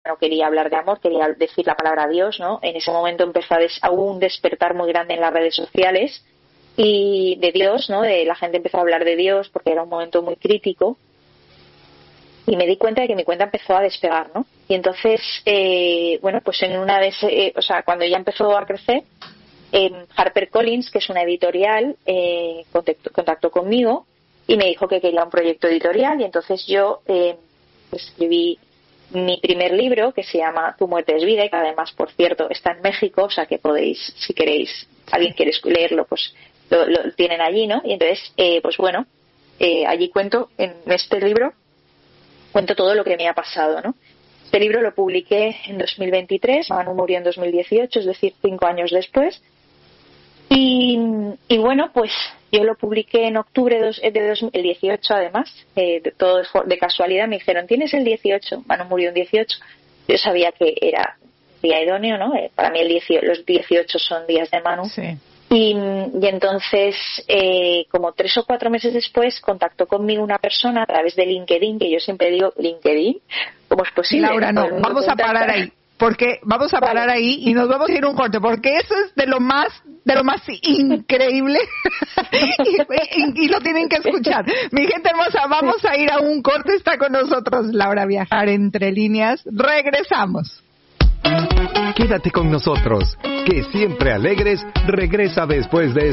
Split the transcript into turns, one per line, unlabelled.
no quería hablar de amor, quería decir la palabra Dios, ¿no? En ese momento empezó a hubo un despertar muy grande en las redes sociales y de Dios, ¿no? La gente empezó a hablar de Dios porque era un momento muy crítico y me di cuenta de que mi cuenta empezó a despegar, ¿no? Y entonces, bueno, pues en una vez, cuando ya empezó a crecer, HarperCollins, que es una editorial, contactó conmigo y me dijo que quería un proyecto editorial y entonces yo escribí mi primer libro que se llama Tu muerte es vida y que además, por cierto, está en México, o sea que podéis, si queréis, alguien quiere leerlo, pues lo tienen allí, ¿no? Y entonces, pues bueno, allí cuento, en este libro, cuento todo lo que me ha pasado, ¿no? Este libro lo publiqué en 2023, Manu murió en 2018, es decir, 5 años después. Y bueno, pues yo lo publiqué en octubre el 18, además, todo de casualidad. Me dijeron, ¿tienes el 18? Manu murió en 18. Yo sabía que era día idóneo, ¿no? Para mí los 18 son días de Manu.
Sí.
Y entonces, como 3 o 4 meses después, contactó conmigo una persona a través de LinkedIn, que yo siempre digo, ¿LinkedIn? ¿Cómo es posible?
Laura, no, vamos a parar ahí. Porque vamos a parar ahí y nos vamos a ir a un corte, porque eso es de lo más increíble y lo tienen que escuchar. Mi gente hermosa, vamos a ir a un corte. Está con nosotros Laura Viajar Entre Líneas. Regresamos.
Quédate con nosotros, que Siempre Alegres regresa después de